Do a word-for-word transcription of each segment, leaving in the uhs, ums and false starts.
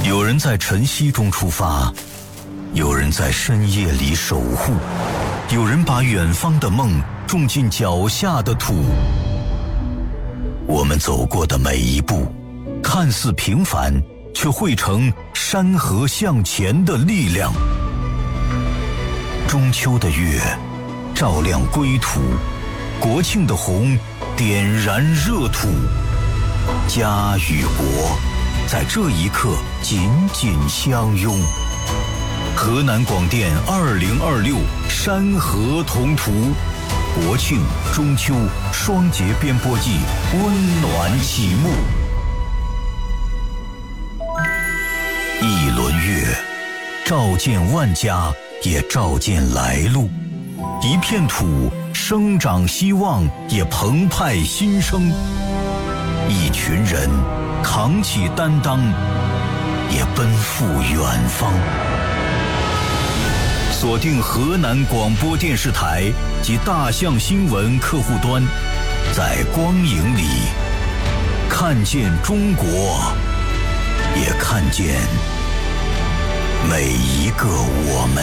有人在晨曦中出发，有人在深夜里守护，有人把远方的梦种进脚下的土。我们走过的每一步，看似平凡，却汇成山河向前的力量。中秋的月照亮归途，国庆的红点燃热土。家与国在这一刻紧紧相拥。河南广电二零二六山河同途，国庆、中秋双节编播季温暖启幕。一轮月，照见万家，也照见来路；一片土，生长希望，也澎湃新生；一群人，扛起担当，也奔赴远方。锁定河南广播电视台及大象新闻客户端，在光影里看见中国，也看见每一个我们。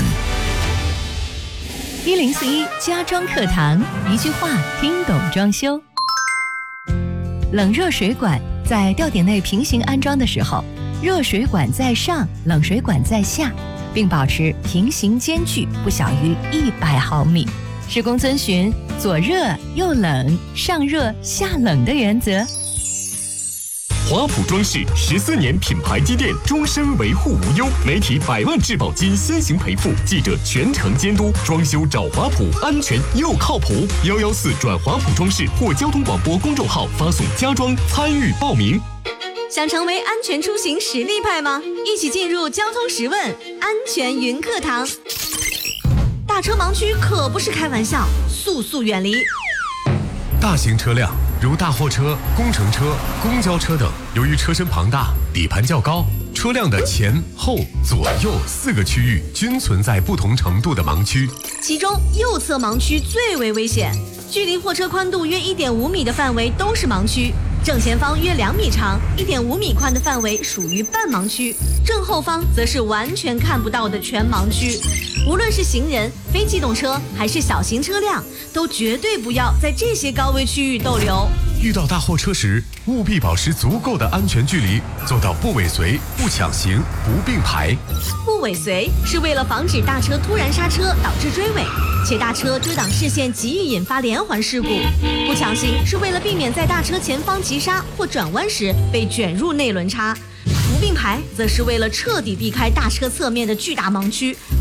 一零四一家装课堂，一句话听懂装修。冷热水管在吊顶内平行安装的时候，热水管在上，冷水管在下，并保持平行间距不小于一百毫米，施工遵循左热右冷、上热下冷的原则。 华普装饰十四年品牌积淀，终身维护无忧，媒体百万质保金先行赔付，记者全程监督，装修找华普，安全又靠谱。幺幺四转华普装饰或交通广播公众号发送家装参与报名。 想成为安全出行实力派吗？一起进入交通十问安全云课堂。大车盲区可不是开玩笑，速速远离。 大型车辆如大货车、工程车、公交车等，由于车身庞大、底盘较高，车辆的前后左右四个区域均存在不同程度的盲区， 其中右侧盲区最为危险，距离货车宽度约 一点五米的范围都是盲区，正前方约两米长、一点五米宽的范围属于半盲区，正后方则是完全看不到的全盲区。无论是行人、非机动车还是小型车辆，都绝对不要在这些高危区域逗留。 遇到大货车时，务必保持足够的安全距离，做到不尾随、不抢行、不并排。 不尾随是为了防止大车突然刹车导致追尾，且大车遮挡视线极易引发连环事故。不抢行是为了避免在大车前方急刹或转弯时被卷入内轮差。不并排则是为了彻底避开大车侧面的巨大盲区。